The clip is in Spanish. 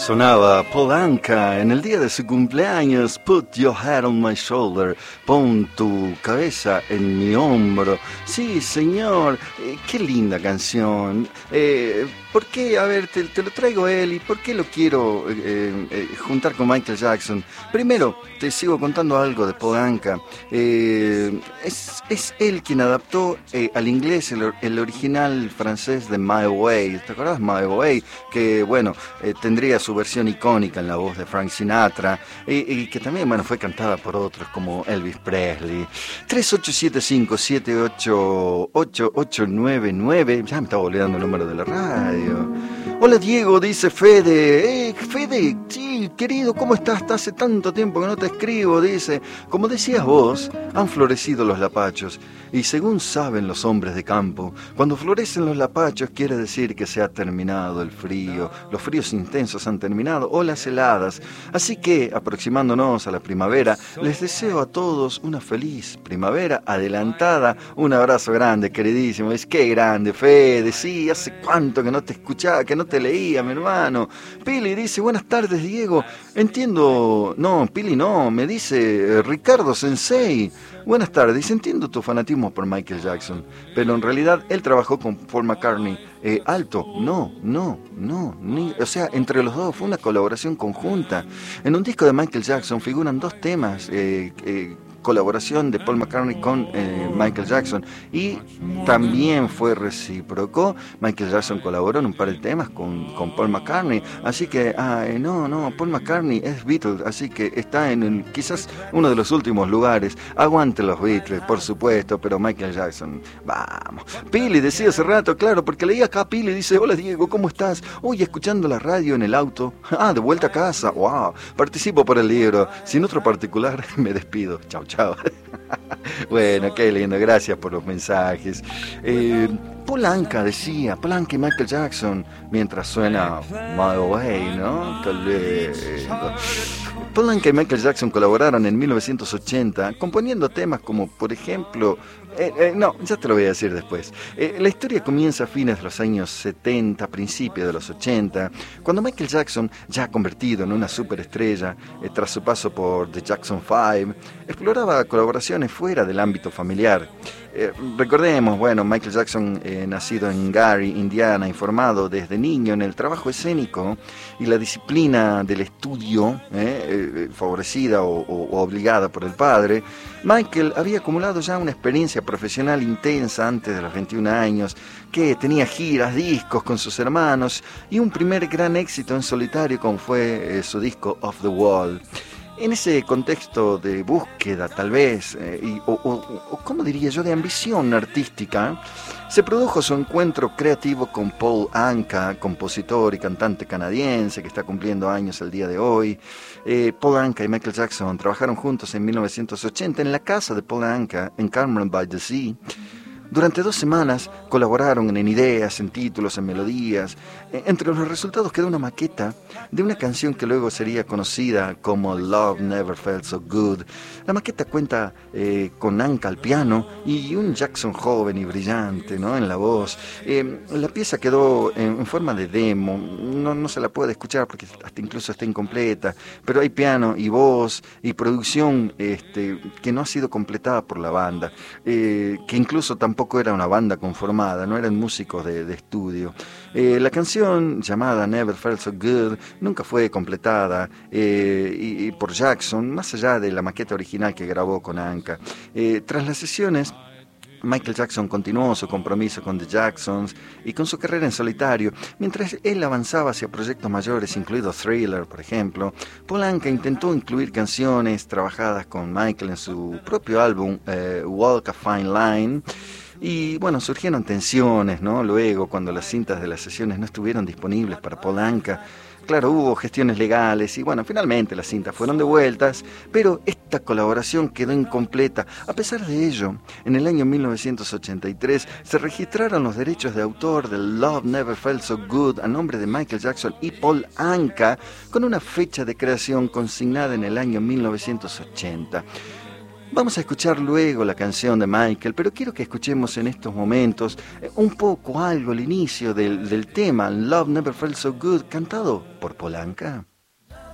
Sonaba Paul Anka en el día de su cumpleaños. Put your head on my shoulder. Pon tu cabeza en mi hombro. Sí, señor. Qué linda canción. ¿Por qué? A ver, te lo traigo a él. ¿Y por qué lo quiero juntar con Michael Jackson? Primero, te sigo contando algo de Paul Anka. Es él quien adaptó al inglés el original francés de My Way. ¿Te acordás? My Way. Que, bueno, tendría su versión icónica en la voz de Frank Sinatra y que también, bueno, fue cantada por otros como Elvis Presley. 3875-788-899. Ya me estaba olvidando el número de la radio. Hola Diego, dice Fede. Fede, sí, querido, ¿cómo estás? Hace tanto tiempo que no te escribo, dice. Como decías vos, han florecido los lapachos. Y según saben los hombres de campo, cuando florecen los lapachos quiere decir que se ha terminado el frío. Los fríos intensos han terminado, o las heladas. Así que, aproximándonos a la primavera, les deseo a todos una feliz primavera adelantada. Un abrazo grande, queridísimo. Es que grande, Fede. Sí, hace cuánto que no te escuchaba, que no te leía, mi hermano. Pili dice, buenas tardes, Diego. Entiendo... No, Pili no, me dice Ricardo Sensei. Buenas tardes, dice, entiendo tu fanatismo por Michael Jackson, pero en realidad él trabajó con Paul McCartney. Alto, no, o sea, entre los dos fue una colaboración conjunta. En un disco de Michael Jackson figuran dos temas, colaboración de Paul McCartney con Michael Jackson, y también fue recíproco. Michael Jackson colaboró en un par de temas con Paul McCartney, así que no, Paul McCartney es Beatles, así que está en quizás uno de los últimos lugares. Aguante los Beatles, por supuesto, pero Michael Jackson, vamos. Pili decía hace rato, claro, porque leí acá, Pili dice, hola Diego, ¿cómo estás? Hoy escuchando la radio en el auto, de vuelta a casa, wow, participo por el libro, sin otro particular me despido, chao. Bueno, qué lindo, gracias por los mensajes. Paul Anka decía, Paul Anka y Michael Jackson, mientras suena My Way, ¿no? Paul Anka y Michael Jackson colaboraron en 1980, componiendo temas como, por ejemplo... no, ya te lo voy a decir después. La historia comienza a fines de los años 70, principios de los 80, cuando Michael Jackson, ya convertido en una superestrella, tras su paso por The Jackson 5, exploraba colaboraciones fuera del ámbito familiar. Recordemos, bueno, Michael Jackson, nacido en Gary, Indiana, informado desde niño en el trabajo escénico y la disciplina del estudio, favorecida o obligada por el padre, Michael había acumulado ya una experiencia profesional intensa antes de los 21 años, que tenía giras, discos con sus hermanos y un primer gran éxito en solitario como fue su disco Off the Wall. En ese contexto de búsqueda, tal vez, o ¿cómo diría yo?, de ambición artística, se produjo su encuentro creativo con Paul Anka, compositor y cantante canadiense que está cumpliendo años el día de hoy. Paul Anka y Michael Jackson trabajaron juntos en 1980 en la casa de Paul Anka, en Cameron by the Sea. Durante 2 semanas colaboraron en ideas, en títulos, en melodías. Entre los resultados quedó una maqueta de una canción que luego sería conocida como Love Never Felt So Good. La maqueta cuenta con Anka al piano y un Jackson joven y brillante, ¿no?, en la voz. La pieza quedó en forma de demo, no se la puede escuchar porque hasta incluso está incompleta, pero hay piano y voz y producción que no ha sido completada por la banda, que incluso tampoco era una banda conformada, no eran músicos de estudio. La canción llamada Never Felt So Good nunca fue completada y por Jackson, más allá de la maqueta original que grabó con Anka. Tras las sesiones, Michael Jackson continuó su compromiso con The Jacksons y con su carrera en solitario. Mientras él avanzaba hacia proyectos mayores, incluido Thriller, por ejemplo, Paul Anka intentó incluir canciones trabajadas con Michael en su propio álbum Walk a Fine Line. Y bueno, surgieron tensiones, ¿no? Luego, cuando las cintas de las sesiones no estuvieron disponibles para Paul Anka, claro, hubo gestiones legales y bueno, finalmente las cintas fueron devueltas, pero esta colaboración quedó incompleta. A pesar de ello, en el año 1983 se registraron los derechos de autor de Love Never Felt So Good a nombre de Michael Jackson y Paul Anka, con una fecha de creación consignada en el año 1980. Vamos a escuchar luego la canción de Michael, pero quiero que escuchemos en estos momentos un poco algo, el inicio del tema Love Never Felt So Good, cantado por Polanca.